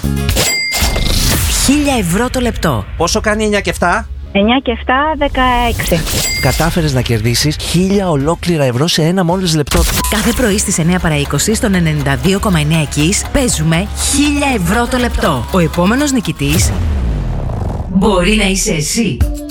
€1.000 το λεπτό. Πόσο κάνει 9 και 7? 9 και 7, 16. Κατάφερες να κερδίσεις 1.000 ολόκληρα ευρώ σε ένα μόλις λεπτό. Κάθε πρωί στις 9 παρά 20 στον 92,9 Kiss παίζουμε €1.000 το λεπτό. Ο επόμενος νικητής μπορεί να είσαι εσύ.